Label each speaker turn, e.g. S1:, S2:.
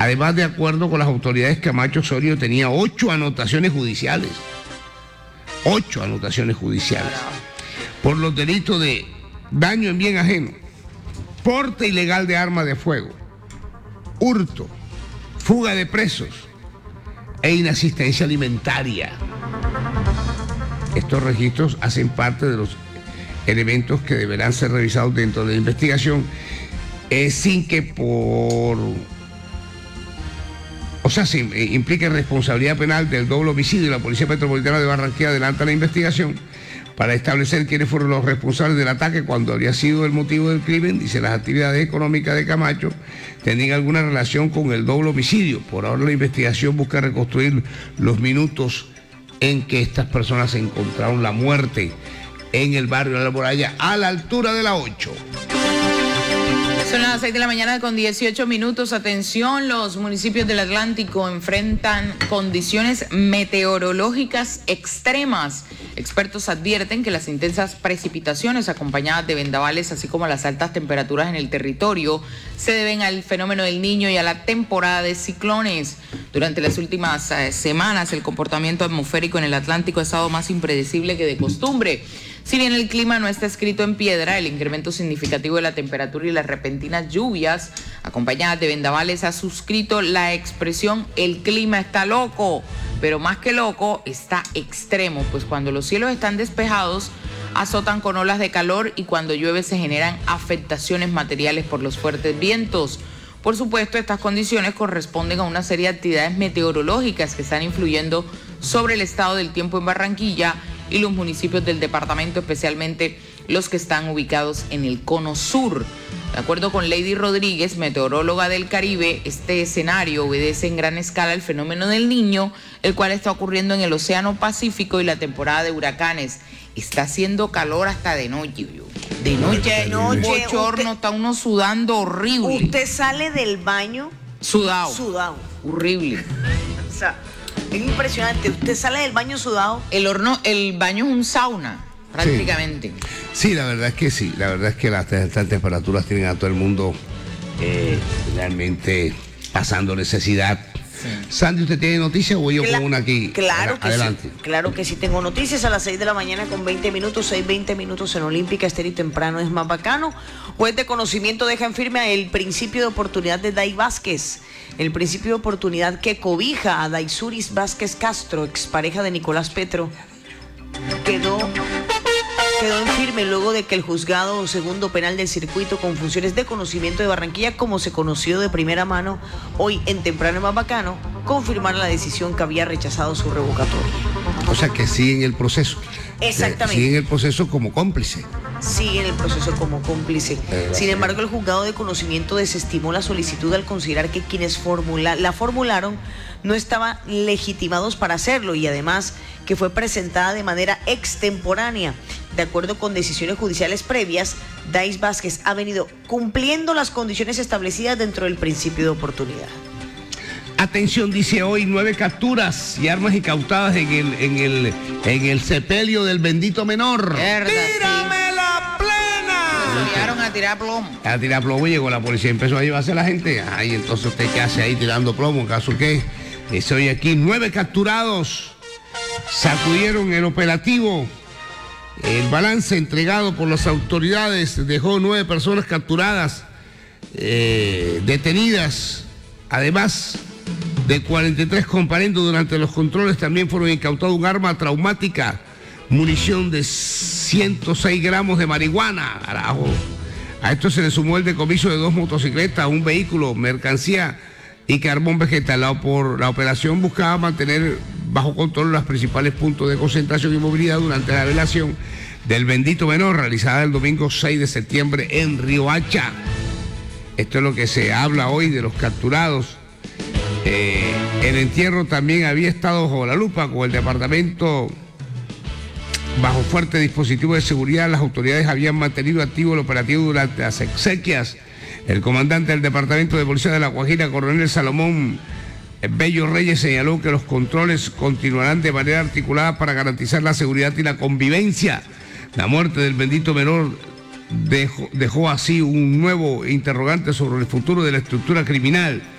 S1: Además, de acuerdo con las autoridades, Camacho Osorio tenía 8 anotaciones judiciales. 8 anotaciones judiciales. Por los delitos de daño en bien ajeno, porte ilegal de arma de fuego, hurto, fuga de presos e inasistencia alimentaria. Estos registros hacen parte de los elementos que deberán ser revisados dentro de la investigación, sin que implique responsabilidad penal del doble homicidio. La Policía Metropolitana de Barranquilla adelanta la investigación para establecer quiénes fueron los responsables del ataque, cuando habría sido el motivo del crimen. Dice, las actividades económicas de Camacho tenían alguna relación con el doble homicidio. Por ahora la investigación busca reconstruir los minutos en que estas personas encontraron la muerte en el barrio de La Muralla, a la altura de la 8.
S2: Son las 6 de la mañana con 18 minutos. Atención, los municipios del Atlántico enfrentan condiciones meteorológicas extremas. Expertos advierten que las intensas precipitaciones acompañadas de vendavales, así como las altas temperaturas en el territorio, se deben al fenómeno del Niño y a la temporada de ciclones. Durante las últimas semanas, el comportamiento atmosférico en el Atlántico ha estado más impredecible que de costumbre. Si bien el clima no está escrito en piedra, el incremento significativo de la temperatura y las repentinas lluvias acompañadas de vendavales ha suscrito la expresión "el clima está loco", pero más que loco, está extremo, pues cuando los cielos están despejados azotan con olas de calor y cuando llueve se generan afectaciones materiales por los fuertes vientos. Por supuesto, estas condiciones corresponden a una serie de actividades meteorológicas que están influyendo sobre el estado del tiempo en Barranquilla y los municipios del departamento, especialmente los que están ubicados en el cono sur. De acuerdo con Lady Rodríguez, meteoróloga del Caribe, este escenario obedece en gran escala al fenómeno del Niño, el cual está ocurriendo en el Océano Pacífico y la temporada de huracanes. Está haciendo calor hasta de noche. De noche, bochorno, está uno sudando horrible.
S3: ¿Usted sale del baño?
S2: Sudado. Horrible.
S3: O sea, es impresionante. Usted sale del baño sudado.
S2: El baño es un sauna, prácticamente.
S1: Sí, la verdad es que sí. La verdad es que las temperaturas tienen a todo el mundo realmente pasando necesidad. Sí. Sandy, ¿usted tiene noticias o yo pongo una aquí?
S3: Claro que
S1: adelante.
S3: Sí. Claro que sí, tengo noticias a las 6 de la mañana con 20 minutos, 6:20 minutos en Olímpica Estéreo y temprano es más bacano. Juez de conocimiento deja en firme el principio de oportunidad de Day Vázquez. El principio de oportunidad que cobija a Daisuris Vázquez Castro, expareja de Nicolás Petro, quedó en firme luego de que el juzgado segundo penal del circuito con funciones de conocimiento de Barranquilla, como se conoció de primera mano hoy en temprano más bacano, confirmara la decisión que había rechazado su revocatoria.
S1: O sea que sigue en el proceso.
S3: Exactamente.
S1: Sigue en el proceso como cómplice.
S3: Sigue en el proceso como cómplice. Sin embargo, el juzgado de conocimiento desestimó la solicitud al considerar que quienes la formularon no estaban legitimados para hacerlo y además que fue presentada de manera extemporánea. De acuerdo con decisiones judiciales previas, Day Vázquez ha venido cumpliendo las condiciones establecidas dentro del principio de oportunidad.
S1: Atención, dice hoy 9 capturas y armas incautadas en el sepelio del bendito menor.
S2: ¡Tírame la plena! Se llegaron a tirar plomo.
S1: A tirar plomo, llegó la policía, empezó a llevarse a la gente. Ay, entonces usted qué hace ahí tirando plomo, ¿en caso qué? Dice hoy aquí 9 capturados. Sacudieron el operativo. El balance entregado por las autoridades dejó 9 personas capturadas, detenidas. Además de 43 comparendos durante los controles, también fueron incautados un arma traumática, munición de 106 gramos de marihuana. Carajo. A esto se le sumó el decomiso de 2 motocicletas, un vehículo, mercancía y carbón vegetal. La operación buscaba mantener bajo control los principales puntos de concentración y movilidad durante la velación del bendito menor realizada el domingo 6 de septiembre en Riohacha. Esto es lo que se habla hoy de los capturados. El entierro también había estado bajo la lupa con el departamento bajo fuerte dispositivo de seguridad. Las autoridades habían mantenido activo el operativo durante las exequias. El comandante del departamento de policía de La Guajira, coronel Salomón Bello Reyes, señaló que los controles continuarán de manera articulada para garantizar la seguridad y la convivencia. La muerte del bendito menor dejó así un nuevo interrogante sobre el futuro de la estructura criminal.